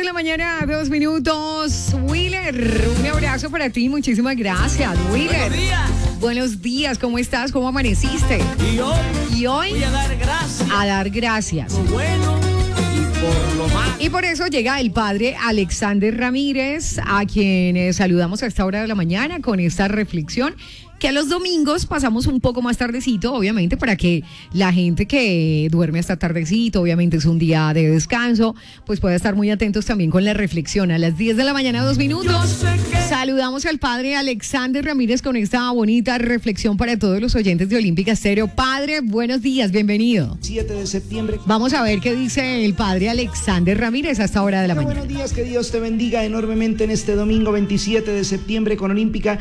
la mañana, 2 minutos. Willer, un abrazo para ti. Muchísimas gracias, Willer. Buenos días. Buenos días, ¿cómo estás? ¿Cómo amaneciste? Y hoy voy a dar gracias. a dar gracias. Por lo bueno y por lo malo. Y por eso llega el padre Alexander Ramírez, a quien saludamos a esta hora de la mañana con esta reflexión, que a los domingos pasamos un poco más tardecito, obviamente, para que la gente que duerme hasta tardecito, obviamente es un día de descanso, pues pueda estar muy atentos también con la reflexión. A las 10 de la mañana, 2 minutos, saludamos al padre Alexander Ramírez con esta bonita reflexión para todos los oyentes de Olímpica Estéreo. Padre, buenos días, bienvenido. 7 de septiembre. Vamos a ver qué dice el padre Alexander Ramírez a esta hora de la mañana. Buenos días, que Dios te bendiga enormemente en este domingo 27 de septiembre con Olímpica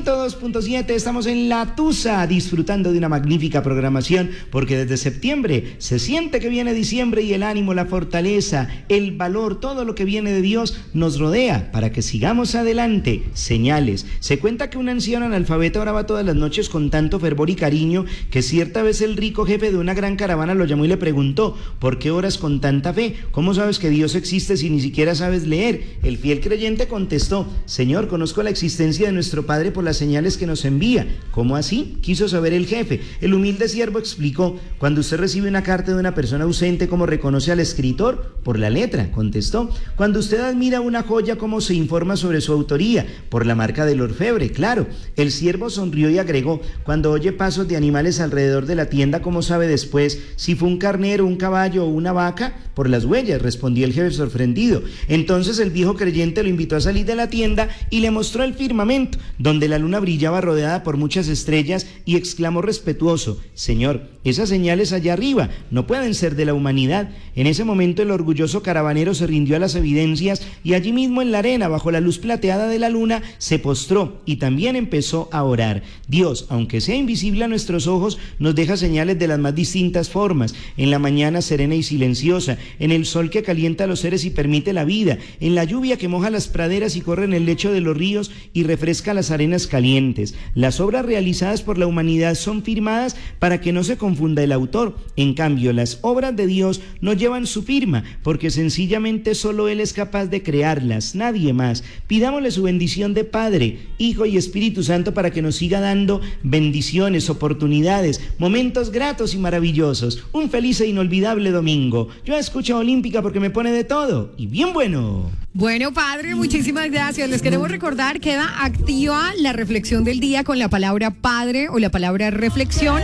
102.7. Estamos en La Tusa disfrutando de una magnífica programación porque desde septiembre se siente que viene diciembre y el ánimo, la fortaleza, el valor, todo lo que viene de Dios nos rodea para que sigamos adelante. Señales. Se cuenta que un anciano analfabeta oraba todas las noches con tanto fervor y cariño que cierta vez el rico jefe de una gran caravana lo llamó y le preguntó: ¿por qué oras con tanta fe? ¿Cómo sabes que Dios existe si ni siquiera sabes leer? El fiel creyente contestó: Señor, conozco la existencia de nuestro Padre por las señales que nos envía. ¿Cómo así?, quiso saber el jefe. El humilde siervo explicó: cuando usted recibe una carta de una persona ausente, ¿cómo reconoce al escritor? Por la letra, contestó. Cuando usted admira una joya, ¿cómo se informa sobre su autoría? Por la marca del orfebre, claro. El siervo sonrió y agregó: cuando oye pasos de animales alrededor de la tienda, ¿cómo sabe después si fue un carnero, un caballo o una vaca? Por las huellas, respondió el jefe sorprendido. Entonces el viejo creyente lo invitó a salir de la tienda y le mostró el firmamento, donde la luna brillaba rodeada por muchas estrellas, y exclamó respetuoso: Señor, esas señales allá arriba no pueden ser de la humanidad. En ese momento el orgulloso caravanero se rindió a las evidencias y allí mismo en la arena, bajo la luz plateada de la luna, se postró y también empezó a orar. Dios, aunque sea invisible a nuestros ojos, nos deja señales de las más distintas formas: en la mañana serena y silenciosa, en el sol que calienta a los seres y permite la vida, en la lluvia que moja las praderas y corre en el lecho de los ríos y refresca las arenas calientes. Las obras realizadas por la humanidad son firmadas para que no se confunda el autor. En cambio, las obras de Dios no llevan su firma, porque sencillamente solo Él es capaz de crearlas, nadie más. Pidámosle su bendición de Padre, Hijo y Espíritu Santo para que nos siga dando bendiciones, oportunidades, momentos gratos y maravillosos. Un feliz e inolvidable domingo. Yo escucho Olímpica porque me pone de todo y bien bueno. Bueno, padre, muchísimas gracias. Les queremos recordar, queda activa la reflexión del día con la palabra padre o la palabra reflexión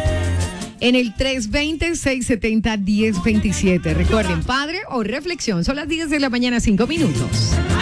en el 320-670-1027. Recuerden, padre o reflexión. Son las 10 de la mañana, 5 minutos.